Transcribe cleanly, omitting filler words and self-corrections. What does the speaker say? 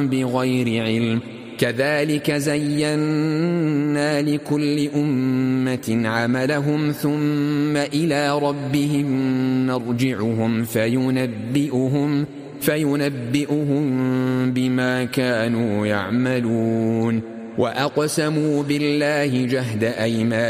بغير علم كذلك زينا لكل أمة عملهم ثم إلى ربهم نرجعهم فينبئهم بما كانوا يعملون وأقسموا بالله جهد أيمانهم